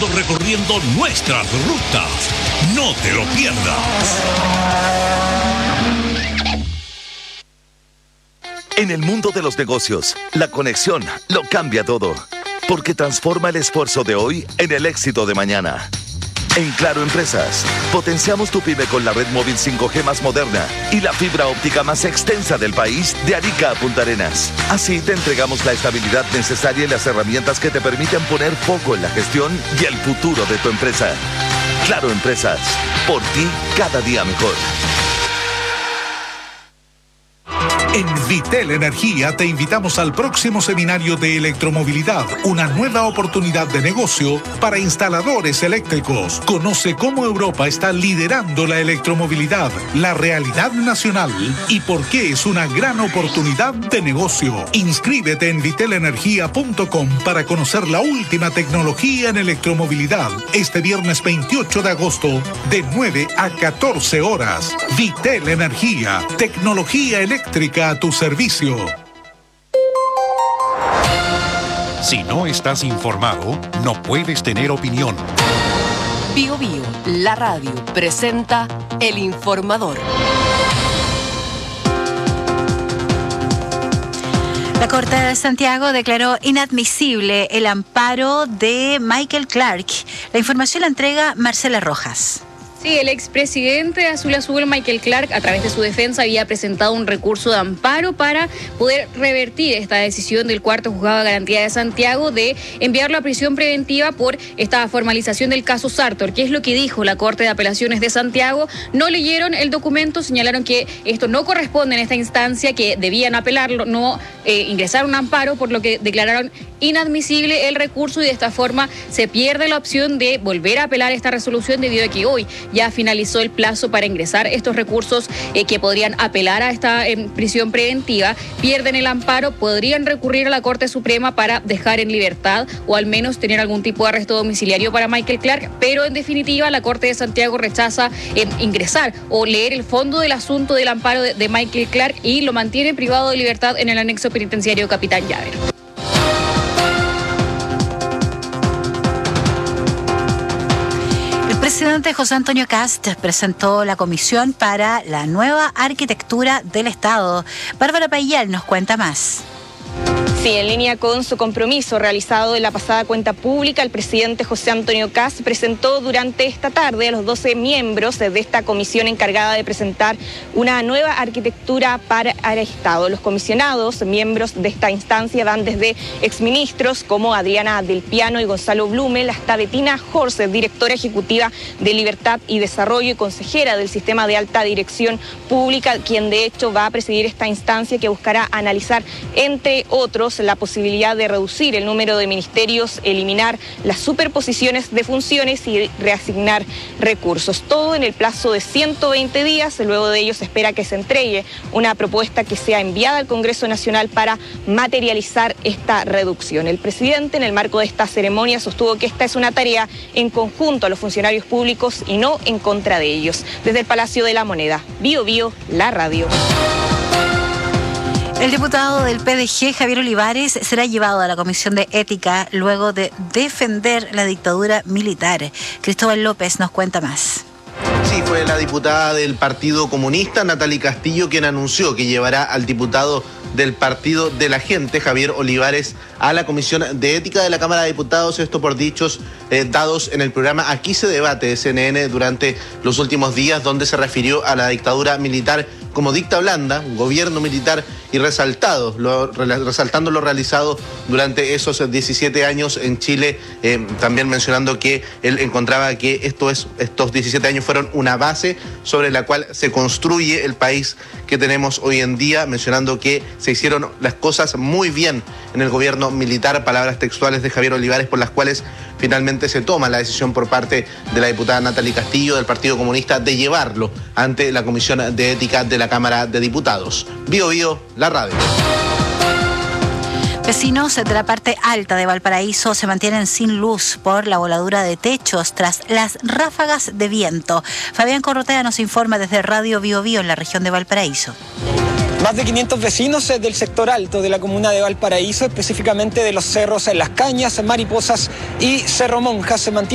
mundo recorriendo nuestras rutas. No te lo pierdas. En el mundo de los negocios, la conexión lo cambia todo, porque transforma el esfuerzo de hoy en el éxito de mañana. En Claro Empresas, potenciamos tu pyme con la red móvil 5G más moderna y la fibra óptica más extensa del país, de Arica a Punta Arenas. Así te entregamos la estabilidad necesaria y las herramientas que te permiten poner foco en la gestión y el futuro de tu empresa. Claro Empresas, por ti cada día mejor. En Vitel Energía te invitamos al próximo seminario de electromovilidad, una nueva oportunidad de negocio para instaladores eléctricos. Conoce cómo Europa está liderando la electromovilidad, la realidad nacional y por qué es una gran oportunidad de negocio. Inscríbete en vitelenergia.com para conocer la última tecnología en electromovilidad. Este viernes 28 de agosto, de 9 a 14 horas. Vitel Energía, tecnología eléctrica a tu servicio. Si no estás informado, no puedes tener opinión. Bio Bio, la radio, presenta El Informador. La Corte de Santiago declaró inadmisible el amparo de Michael Clark. La información la entrega Marcela Rojas. Sí, el expresidente Azul Azul, Michael Clark, a través de su defensa, había presentado un recurso de amparo para poder revertir esta decisión del Cuarto Juzgado de Garantía de Santiago de enviarlo a prisión preventiva por esta formalización del caso Sartor. ¿Qué es lo que dijo la Corte de Apelaciones de Santiago? No leyeron el documento, señalaron que esto no corresponde en esta instancia, que debían apelarlo, no ingresar un amparo, por lo que declararon inadmisible el recurso y de esta forma se pierde la opción de volver a apelar esta resolución debido a que hoy ya finalizó el plazo para ingresar estos recursos que podrían apelar a esta prisión preventiva. Pierden el amparo, podrían recurrir a la Corte Suprema para dejar en libertad o al menos tener algún tipo de arresto domiciliario para Michael Clark, pero en definitiva la Corte de Santiago rechaza ingresar o leer el fondo del asunto del amparo de Michael Clark y lo mantiene privado de libertad en el anexo penitenciario Capitán Llavero. El presidente José Antonio Kast presentó la comisión para la nueva arquitectura del Estado. Bárbara Payal nos cuenta más. Sí, en línea con su compromiso realizado en la pasada cuenta pública, el presidente José Antonio Kast presentó durante esta tarde a los 12 miembros de esta comisión encargada de presentar una nueva arquitectura para el Estado. Los comisionados, miembros de esta instancia, van desde exministros como Adriana Del Piano y Gonzalo Blumel hasta Bettina Horse, directora ejecutiva de Libertad y Desarrollo y consejera del Sistema de Alta Dirección Pública, quien de hecho va a presidir esta instancia que buscará analizar, entre otros, la posibilidad de reducir el número de ministerios, eliminar las superposiciones de funciones y reasignar recursos. Todo en el plazo de 120 días. Luego de ello se espera que se entregue una propuesta que sea enviada al Congreso Nacional para materializar esta reducción. El presidente, en el marco de esta ceremonia, sostuvo que esta es una tarea en conjunto a los funcionarios públicos y no en contra de ellos. Desde el Palacio de la Moneda, Bio Bio, la radio. El diputado del PDG, Javier Olivares, será llevado a la Comisión de Ética luego de defender la dictadura militar. Cristóbal López nos cuenta más. Sí, fue la diputada del Partido Comunista, Natalie Castillo, quien anunció que llevará al diputado del Partido de la Gente, Javier Olivares, a la Comisión de Ética de la Cámara de Diputados, esto por dichos dados en el programa Aquí se debate de CNN durante los últimos días, donde se refirió a la dictadura militar como dicta blanda, un gobierno militar, y resaltando lo realizado durante esos 17 años en Chile, también mencionando que él encontraba que estos 17 años fueron una base sobre la cual se construye el país que tenemos hoy en día, mencionando que se hicieron las cosas muy bien en el gobierno militar, palabras textuales de Javier Olivares, por las cuales finalmente se toma la decisión por parte de la diputada Natalie Castillo del Partido Comunista de llevarlo ante la Comisión de Ética de la Cámara de Diputados. Bio Bio, la radio. Vecinos de la parte alta de Valparaíso se mantienen sin luz por la voladura de techos tras las ráfagas de viento. Fabián Corrotea nos informa desde Radio Bio Bio en la región de Valparaíso. Más de 500 vecinos del sector alto de la comuna de Valparaíso, específicamente de los cerros Las Cañas, Mariposas y Cerro Monjas, se mantienen